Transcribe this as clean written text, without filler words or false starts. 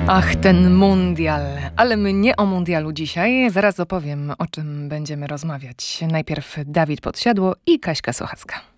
Ach, ten mundial. Ale my nie o mundialu dzisiaj. Zaraz opowiem, o czym będziemy rozmawiać. Najpierw Dawid Podsiadło i Kaśka Sochacka.